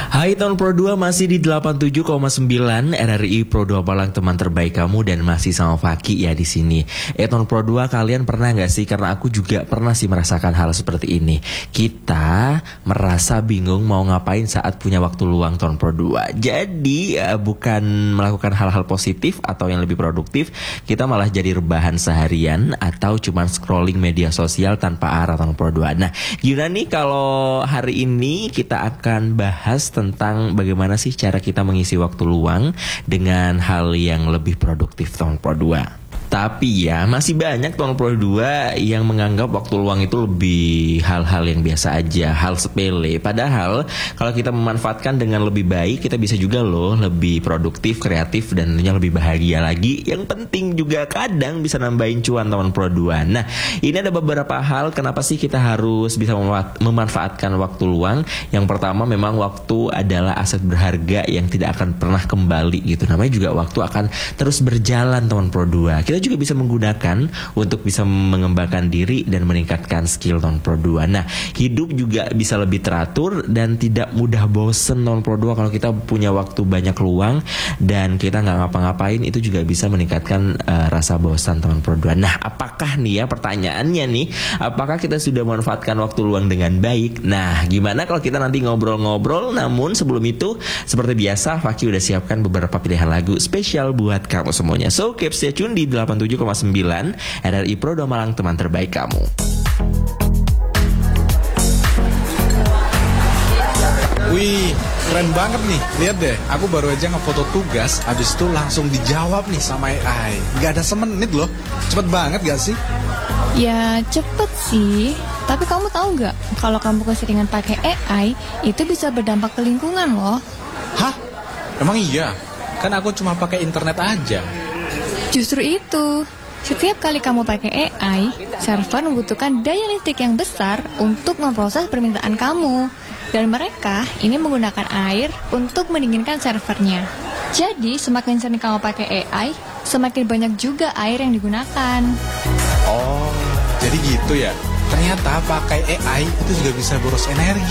Hai tahun Pro 2 masih di 87,9 RRI Pro 2 Malang, teman terbaik kamu, dan masih sama Faki ya di sini. Tahun Pro 2, kalian pernah nggak sih? Karena aku juga pernah sih merasakan hal seperti ini. Kita merasa bingung mau ngapain saat punya waktu luang tahun Pro 2. Jadi bukan melakukan hal-hal positif atau yang lebih produktif, kita malah jadi rebahan seharian atau cuman scrolling media sosial tanpa arah tahun Pro 2. Nah, gimana nih kalau hari ini kita akan bahas tentang bagaimana sih cara kita mengisi waktu luang dengan hal yang lebih produktif tahun Pro 2. Tapi ya masih banyak tahun Pro 2 yang menganggap waktu luang itu lebih hal-hal yang biasa aja, hal sepele. Padahal kalau kita memanfaatkan dengan lebih baik, kita bisa juga loh lebih produktif, kreatif, dan tentunya lebih bahagia lagi. Yang penting juga kadang bisa nambahin cuan tahun Pro 2. Nah, ini ada beberapa hal kenapa sih kita harus bisa memanfaatkan waktu luang. Yang pertama, memang waktu adalah aset berharga yang tidak akan pernah kembali gitu. Namanya juga waktu akan terus berjalan tahun Pro 2. Kita juga bisa menggunakan untuk bisa mengembangkan diri dan meningkatkan skill tahun Pro 2. Nah, hidup juga bisa lebih teratur dan tidak mudah bosen tahun Pro 2 kalau kita punya waktu banyak luang dan kita nggak ngapa-ngapain. Itu juga bisa meningkatkan rasa bosan tahun Pro 2. Nah, apakah nih ya pertanyaannya nih, apakah kita sudah memanfaatkan waktu luang dengan baik? Nah, gimana kalau kita nanti ngobrol-ngobrol? Namun sebelum itu, seperti biasa, Faki udah siapkan beberapa pilihan lagu spesial buat kamu semuanya. So, keep stay tune di 87,9 RRI Pro 2 Malang, teman terbaik kamu. Wih, keren banget nih. Lihat deh, aku baru aja ngefoto tugas, habis itu langsung dijawab nih sama AI. Gak ada semenit loh. Cepet banget gak sih? Ya cepet sih, tapi kamu tahu nggak kalau kamu keseringan pakai AI itu bisa berdampak ke lingkungan loh. Hah? Emang iya? Kan aku cuma pakai internet aja. Justru itu, setiap kali kamu pakai AI, server membutuhkan daya listrik yang besar untuk memproses permintaan kamu. Dan mereka ini menggunakan air untuk mendinginkan servernya. Jadi semakin sering kamu pakai AI, semakin banyak juga air yang digunakan. Oh, jadi gitu ya? Ternyata pakai AI itu juga bisa boros energi.